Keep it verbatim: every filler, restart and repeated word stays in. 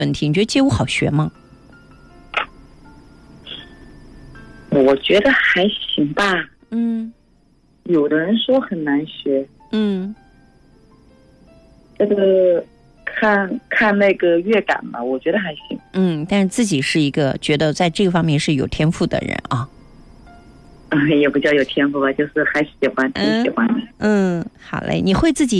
问题，你觉得街舞好学吗？ 我觉得还行吧。 嗯， 有的人说很难学。 嗯， 这个看看那个乐感吧，我觉得还行。 嗯，但是自己是一个觉得在这个方面是有天赋的人啊。 嗯，也不叫有天赋吧，就是还喜欢，挺喜欢的。 嗯，好嘞，你会自己